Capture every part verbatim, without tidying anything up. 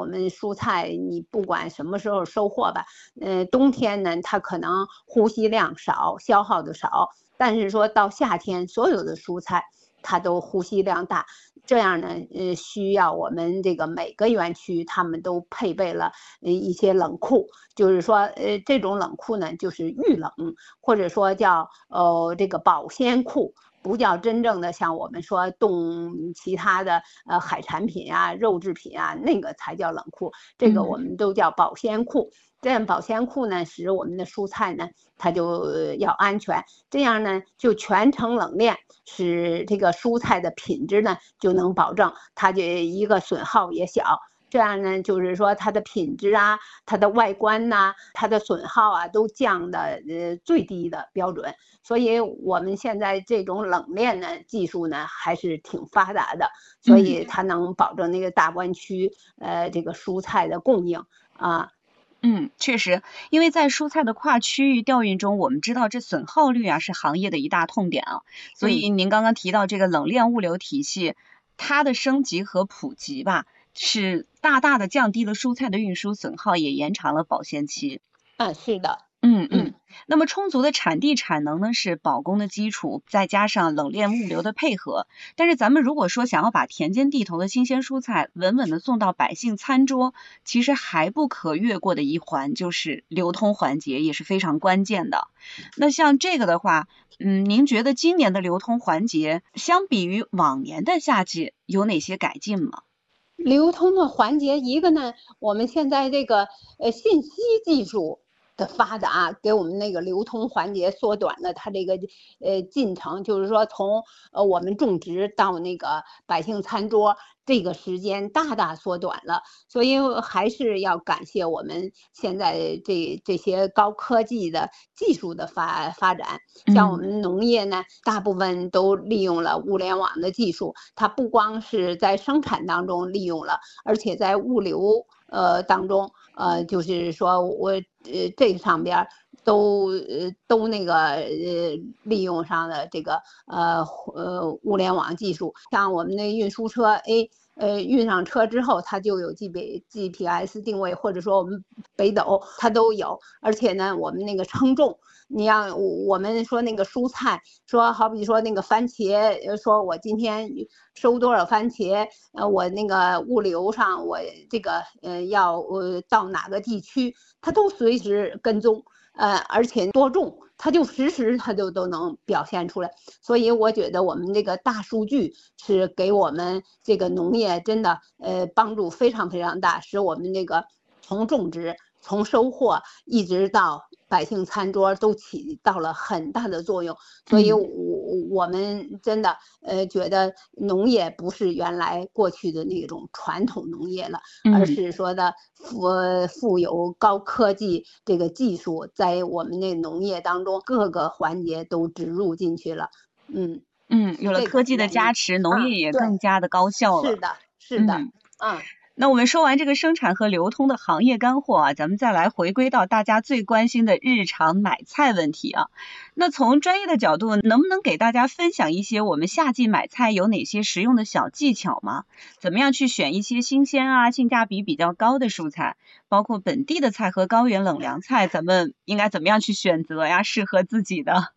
们蔬菜你不管什么时候收获吧，呃，冬天呢它可能呼吸量少，消耗的少，但是说到夏天，所有的蔬菜它都呼吸量大，这样呢，呃，需要我们这个每个园区他们都配备了呃一些冷库，就是说，呃，这种冷库呢就是预冷，或者说叫呃这个保鲜库。不叫真正的像我们说冻其他的呃海产品啊、肉制品啊，那个才叫冷库，这个我们都叫保鲜库。这样保鲜库呢，使我们的蔬菜呢，它就要安全。这样呢，就全程冷链，使这个蔬菜的品质呢就能保证，它就一个损耗也小。这样呢，就是说它的品质啊、它的外观呐、啊、它的损耗啊，都降的呃最低的标准。所以我们现在这种冷链呢技术呢还是挺发达的，所以它能保证那个大湾区呃这个蔬菜的供应啊。 嗯，确实，因为在蔬菜的跨区域调运中，我们知道这损耗率啊是行业的一大痛点啊。所以您刚刚提到这个冷链物流体系，它的升级和普及吧，是大大的降低了蔬菜的运输损耗，也延长了保鲜期。 嗯，是的。 嗯嗯，那么充足的产地产能呢是保供的基础，再加上冷链物流的配合。但是咱们如果说想要把田间地头的新鲜蔬菜稳稳的送到百姓餐桌，其实还不可越过的一环就是流通环节，也是非常关键的。那像这个的话，嗯，您觉得今年的流通环节相比于往年的夏季有哪些改进吗？ 流通的环节，一个呢，我们现在这个呃信息技术的发达，给我们那个流通环节缩短了它这个呃进程，就是说从呃我们种植到那个百姓餐桌，这个时间大大缩短了。所以还是要感谢我们现在这这些高科技的技术的发发展。像我们农业呢，大部分都利用了物联网的技术，它不光是在生产当中利用了，而且在物流呃当中，呃，就是说我呃这上边都呃都那个呃利用上了这个呃呃物联网技术。像我们的运输车，哎。呃，运上车之后，它就有 G P G P S 定位，或者说我们北斗它都有。而且呢，我们那个称重，你要我们说那个蔬菜，说好比说那个番茄，说我今天收多少番茄，呃，我那个物流上我这个呃要呃到哪个地区，它都随时跟踪。呃，而且多重，它就实时它就都能表现出来。所以我觉得我们这个大数据是给我们这个农业真的呃帮助非常非常大，使我们这个从种植、从收获一直到百姓餐桌都起到了很大的作用。所以我我们真的呃觉得农业不是原来过去的那种传统农业了，而是说的富富有高科技这个技术在我们那农业当中各个环节都植入进去了。嗯嗯，有了科技的加持，农业也更加的高效了。 是的，是的。嗯。 那我们说完这个生产和流通的行业干货啊，咱们再来回归到大家最关心的日常买菜问题啊。那从专业的角度，能不能给大家分享一些我们夏季买菜有哪些实用的小技巧吗？怎么样去选一些新鲜啊、性价比比较高的蔬菜，包括本地的菜和高原冷凉菜，咱们应该怎么样去选择呀？适合自己的。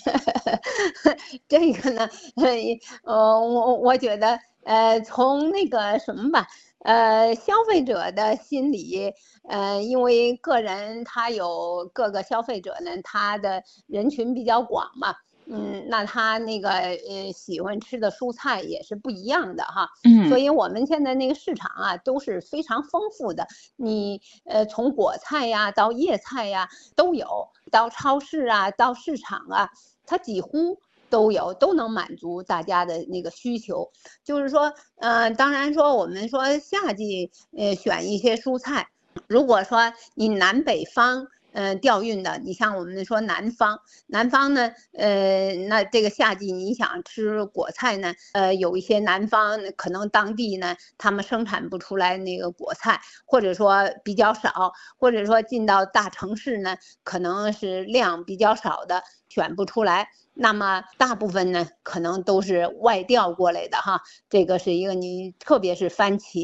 这个呢，呃，我我觉得，呃，从那个什么吧。呃，消费者的心理，呃，因为个人他有各个消费者呢，他的人群比较广嘛，嗯，那他那个呃喜欢吃的蔬菜也是不一样的哈， 嗯， 所以我们现在那个市场啊都是非常丰富的，你呃从果菜呀到叶菜呀都有，到超市啊到市场啊，它几乎都有，都能满足大家的那个需求。就是说，呃，当然说我们说夏季，呃，选一些蔬菜，如果说你南北方，呃，调运的，你像我们说南方，南方呢，呃，那这个夏季你想吃果菜呢，呃，有一些南方可能当地呢，他们生产不出来那个果菜，或者说比较少，或者说进到大城市呢，可能是量比较少的，选不出来。那么大部分呢，可能都是外调过来的哈。这个是一个你，特别是番茄，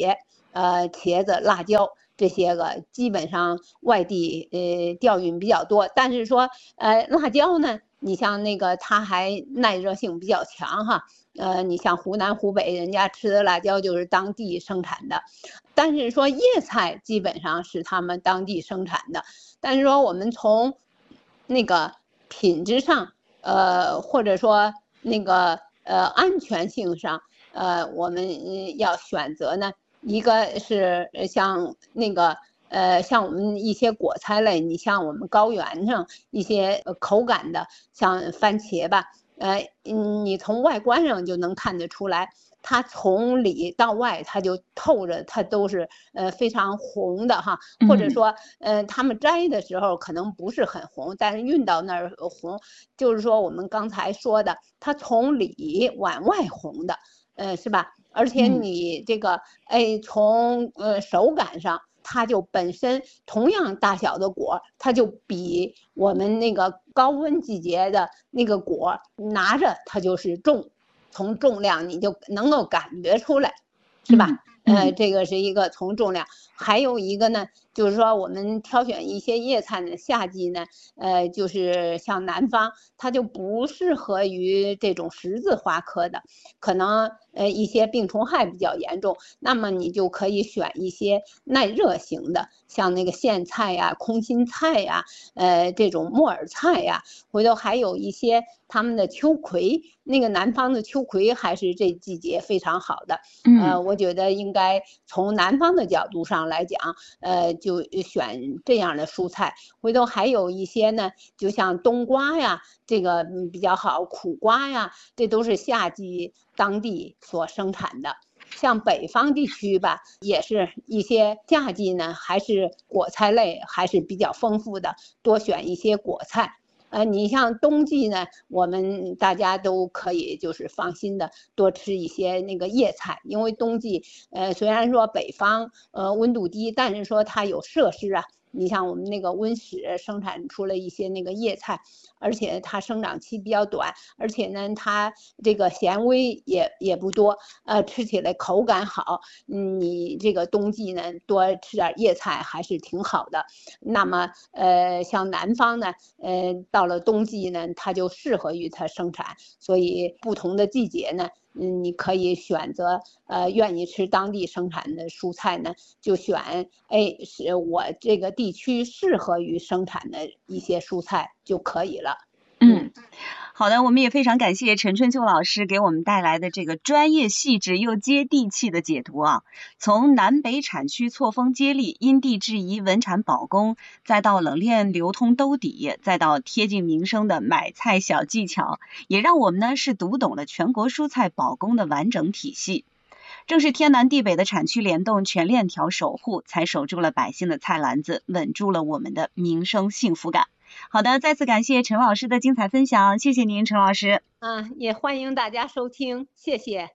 呃茄子、辣椒。这些个基本上外地呃调运比较多，但是说呃辣椒呢，你像那个它还耐热性比较强哈，呃你像湖南、湖北人家吃的辣椒就是当地生产的，但是说叶菜基本上是他们当地生产的，但是说我们从那个品质上，呃或者说那个呃安全性上，呃我们要选择呢。一个是像那个呃，像我们一些果菜类，你像我们高原上一些口感的，像番茄吧，呃，你从外观上就能看得出来，它从里到外它就透着，它都是呃非常红的哈，或者说呃他们摘的时候可能不是很红，但是运到那儿红，就是说我们刚才说的，它从里往外红的，呃，是吧？而且你这个，哎，从呃手感上，它就本身同样大小的果，它就比我们那个高温季节的那个果拿着它就是重，从重量你就能够感觉出来，是吧？呃，这个是一个从重量，还有一个呢，就是说我们挑选一些叶菜呢，夏季呢，呃，就是像南方，它就不适合于这种十字花科的，可能呃一些病虫害比较严重，那么你就可以选一些耐热型的，像那个苋菜呀、空心菜呀，呃这种木耳菜呀，回头还有一些他们的秋葵，那个南方的秋葵还是这季节非常好的，呃，我觉得应该从南方的角度上来讲，呃，就选这样的蔬菜。回头还有一些呢，就像冬瓜呀，这个比较好，苦瓜呀，这都是夏季当地所生产的。像北方地区吧，也是一些夏季呢，还是果菜类还是比较丰富的，多选一些果菜。呃，你像冬季呢，我们大家都可以就是放心的多吃一些那个叶菜，因为冬季，呃，虽然说北方呃温度低，但是说它有设施啊。你像我们那个温室生产出了一些那个叶菜，而且它生长期比较短，而且呢它这个纤维也也不多，呃，吃起来口感好。嗯，你这个冬季呢多吃点叶菜还是挺好的。那么呃，像南方呢，呃，到了冬季呢，它就适合于它生产，所以不同的季节呢。嗯，你可以选择呃愿意吃当地生产的蔬菜呢，就选哎是我这个地区适合于生产的一些蔬菜就可以了。 嗯，好的，我们也非常感谢陈春秋老师给我们带来的这个专业细致又接地气的解读啊。从南北产区错峰接力、因地制宜稳产保供，再到冷链流通兜底，再到贴近民生的买菜小技巧，也让我们呢是读懂了全国蔬菜保供的完整体系。正是天南地北的产区联动、全链条守护，才守住了百姓的菜篮子，稳住了我们的民生幸福感。好的，再次感谢陈老师的精彩分享，谢谢您，陈老师。 啊，也欢迎大家收听，谢谢。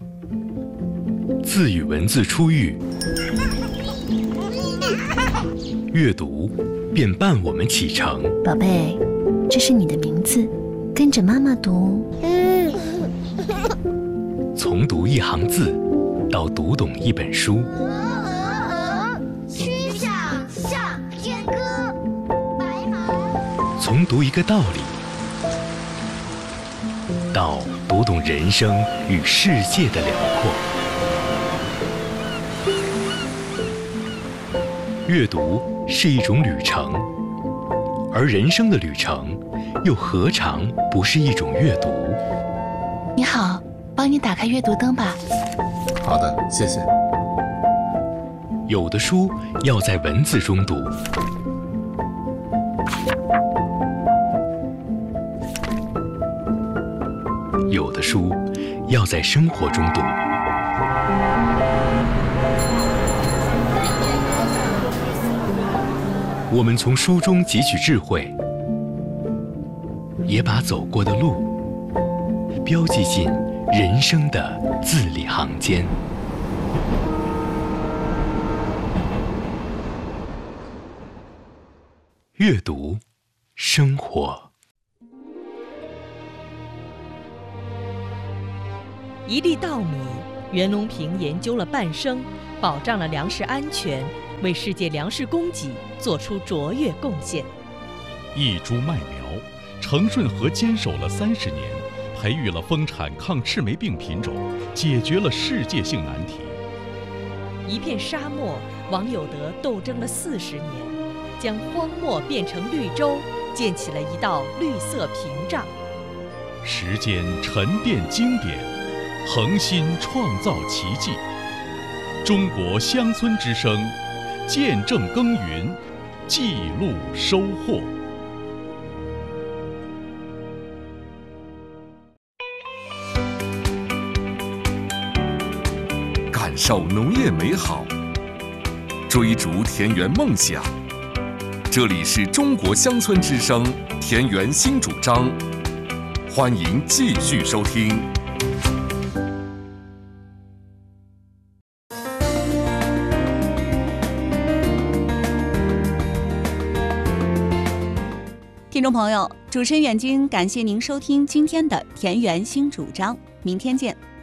字与文字初遇，阅读便伴我们启程。 宝贝，这是你的名字，跟着妈妈读。 从读一行字，到读懂一本书。 曲项向天歌，白毛。 从读一个道理，到读懂人生与世界的辽阔。阅读是一种旅程，而人生的旅程又何尝不是一种阅读？ 你好，帮你打开阅读灯吧。 好的，谢谢。 有的书要在文字中读，有的书要在生活中读。我们从书中汲取智慧，也把走过的路标记进人生的字里行间。阅读，生活。 一粒稻米袁隆平研究了半生，保障了粮食安全，为世界粮食供给做出卓越贡献。 一株麦苗，程顺和坚守了三十年，培育了丰产抗赤霉病品种，解决了世界性难题。 一片沙漠，王有德斗争了四十年，将荒漠变成绿洲，建起了一道绿色屏障。 时间沉淀经典，恒心创造奇迹。中国乡村之声，见证耕耘，记录收获。 感受农业美好，追逐田园梦想。这里是中国乡村之声田园新主张，欢迎继续收听。 听众朋友，主持人远军感谢您收听今天的田园新主张，明天见。